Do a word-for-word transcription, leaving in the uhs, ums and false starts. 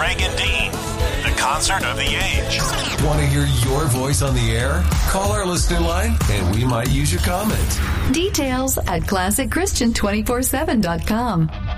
Craig and Dean, the concert of the age. Want to hear your voice on the air? Call our listener line and we might use your comment. Details at classic christian two four seven dot com.